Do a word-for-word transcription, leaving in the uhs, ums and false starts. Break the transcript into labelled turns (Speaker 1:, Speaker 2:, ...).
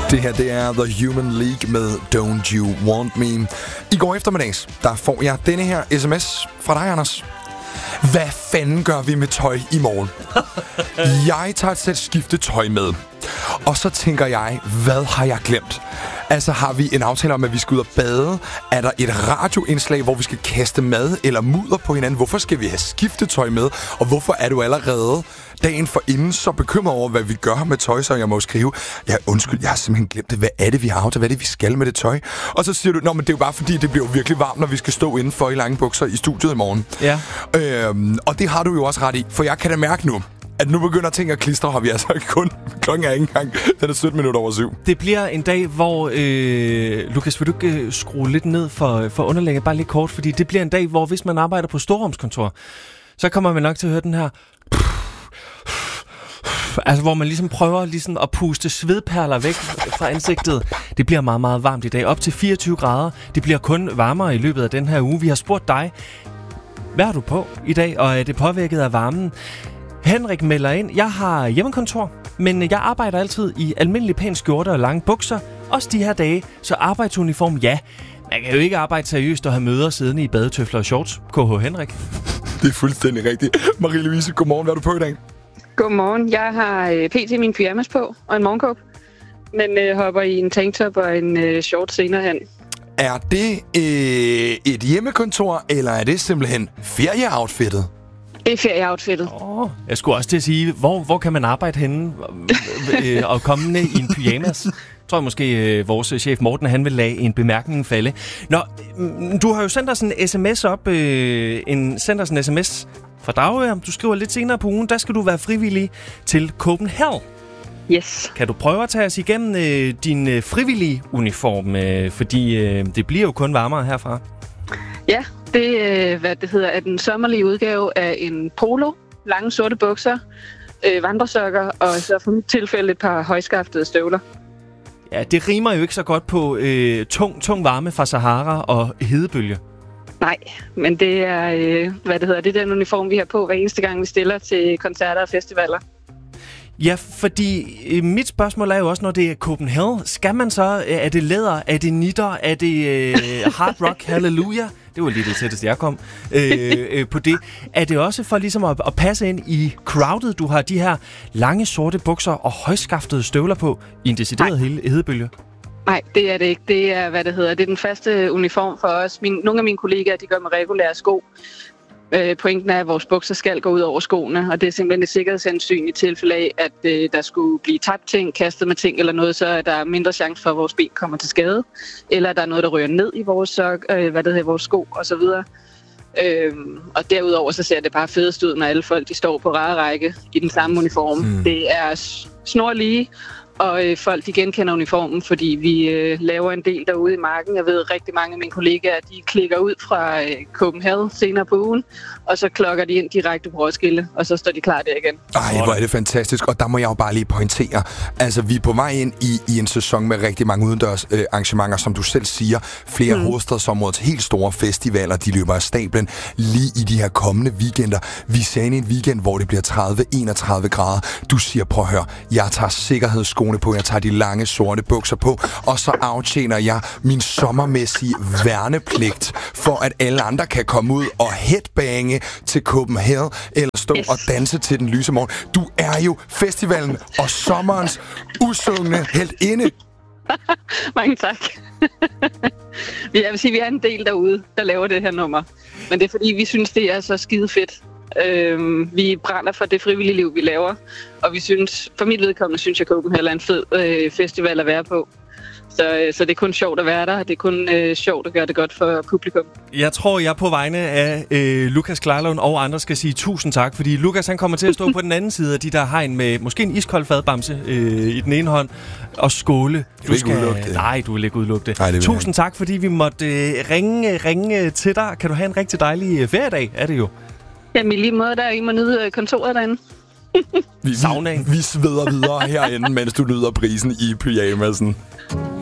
Speaker 1: Det her, det er The Human League med Don't You Want Me. I går eftermiddags, der får jeg denne her sms fra dig, Anders. Hvad fanden gør vi med tøj i morgen? Jeg tager et sæt skiftetøj med. Og så tænker jeg, hvad har jeg glemt? Altså, har vi en aftale om, at vi skal ud og bade? Er der et radioindslag, hvor vi skal kaste mad eller mudder på hinanden? Hvorfor skal vi have skiftetøj med? Og hvorfor er du allerede dagen forinden så bekymret over, hvad vi gør med tøj, så jeg må skrive, ja, undskyld, jeg har simpelthen glemt det. Hvad er det, vi har aftalt? Hvad er det, vi skal med det tøj? Og så siger du, nå, men det er jo bare fordi, det bliver jo virkelig varmt, når vi skal stå indenfor i lange bukser i studiet i morgen.
Speaker 2: Ja.
Speaker 1: Øhm, og det har du jo også ret i, for jeg kan da mærke nu, at nu begynder ting at klistre, har vi altså ikke kun. Klokken er ikke engang. Den er sytten minutter over syv.
Speaker 2: Det bliver en dag, hvor... Øh, Lukas, vil du ikke øh, skrue lidt ned for, for underlægget? Bare lidt kort, fordi det bliver en dag, hvor hvis man arbejder på storrumskontor, så kommer man nok til at høre den her... Altså, hvor man ligesom prøver ligesom at puste svedperler væk fra ansigtet. Det bliver meget, meget varmt i dag. Op til fireogtyve grader. Det bliver kun varmere i løbet af den her uge. Vi har spurgt dig, hvad har du på i dag, og er det påvirket af varmen? Henrik melder ind, jeg har hjemmekontor, men jeg arbejder altid i almindelig pæn skjorte og lange bukser. Også de her dage, så arbejdsuniform, ja. Man kan jo ikke arbejde seriøst og have møder siddende i badetøfler og shorts. K H Henrik.
Speaker 1: Det er fuldstændig rigtigt. Marie-Louise, godmorgen. Hvad er du på i dag?
Speaker 3: Godmorgen. Jeg har øh, pt. min pyjamas på og en morgenkåb, men øh, hopper i en tanktop og en øh, short senere hen.
Speaker 1: Er det øh, et hjemmekontor, eller er det simpelthen ferieoutfittet?
Speaker 3: Det er ferieoutfittet.
Speaker 2: Oh, jeg skulle også til at sige, hvor, hvor kan man arbejde henne øh, og komme ned i en pyjamas? Jeg tror måske, øh, vores chef Morten, han vil lade en bemærkning falde. Nå, du har jo sendt os en sms op, øh, en, sendt os en sms fra Dragør. Du skriver lidt senere på ugen, der skal du være frivillig til Copenhagen.
Speaker 3: Yes.
Speaker 2: Kan du prøve at tage os igennem øh, din øh, frivillige uniform, øh, fordi øh, det bliver jo kun varmere herfra.
Speaker 3: Ja, det, øh, hvad det hedder, er den sommerlige udgave af en polo, lange sorte bukser, øh, vandresokker og så for mit tilfælde et par højskaftede støvler.
Speaker 2: Ja, det rimer jo ikke så godt på øh, tung, tung varme fra Sahara og hedebølge.
Speaker 3: Nej, men det er, øh, hvad det hedder, det er den uniform, vi har på hver eneste gang, vi stiller til koncerter og festivaler.
Speaker 2: Ja, fordi øh, mit spørgsmål er jo også, når det er Copenhagen, skal man så, øh, er det læder, er det nitter, er det øh, hard rock, halleluja? Det var lige det tætteste, jeg kom øh, øh, på det. Er det også for ligesom at, at passe ind i crowdet, du har de her lange sorte bukser og højskaftede støvler på i en decideret hedebølge?
Speaker 3: Nej, det er det ikke. Det er, hvad det hedder, det er den faste uniform for os. Min, nogle af mine kollegaer, de gør med regulære sko. Øh, pointen er, at vores bukser skal gå ud over skoene, og det er simpelthen et sikkerhedshensyn i tilfælde af, at øh, der skulle blive tabt ting, kastet med ting eller noget, så er der mindre chance for, at vores ben kommer til skade, eller der er noget, der rører ned i vores, sok, øh, hvad det hedder, vores sko osv. Øh, og derudover så ser det bare fedest ud, når alle folk de står på rare række i den samme uniform. Mm. Det er snorlige, og øh, folk de genkender uniformen, fordi vi øh, laver en del derude i marken. Jeg ved, rigtig mange af mine kollegaer, de klikker ud fra øh, Copenhagen senere på ugen, og så klokker de ind direkte på Roskilde, og så står de klar der igen.
Speaker 1: Ej, hvor er det fantastisk, og der må jeg jo bare lige pointere. Altså, vi er på vej ind i, i en sæson med rigtig mange udendørs øh, arrangementer, som du selv siger. Flere mm. hovedstadsområdets helt store festivaler, de løber af stablen lige i de her kommende weekender. Vi ser ind i en weekend, hvor det bliver tredive til enogtredive grader. Du siger, prøv at høre, jeg tager sikkerhedssko på, jeg tager de lange sorte bukser på, og så aftjener jeg min sommermæssige værnepligt, for at alle andre kan komme ud og headbange til Copenhagen, eller stå yes. og danse til den lyse morgen. Du er jo festivalen og sommerens usungne heltinde.
Speaker 3: Mange tak. Jeg vil sige, vi er en del derude, der laver det her nummer. Men det er fordi, vi synes, det er så skide fedt. Øh, vi brænder for det frivillige liv, vi laver, og vi synes, for mit vedkommende synes jeg, Copenhagen er en fed øh, festival at være på. Så, øh, så det er kun sjovt at være der, det er kun øh, sjovt at gøre det godt for publikum.
Speaker 2: Jeg tror, jeg på vegne af øh, Lukas Klarlund og andre skal sige tusind tak, fordi Lukas han kommer til at stå på den anden side af de der hegn med måske en iskold fadbamse øh, i den ene hånd og skåle.
Speaker 1: Du skal ikke udelukke det.
Speaker 2: Nej, du vil ikke udelukke det. Nej, det tusind tak, fordi vi måtte øh, ringe, ringe til dig. Kan du have en rigtig dejlig øh, feriedag, er det jo.
Speaker 3: Jamen i lige måde, der I må nyde kontoret derinde.
Speaker 1: vi, vi, vi sveder videre herinde, mens du nyder prisen i pyjamasen.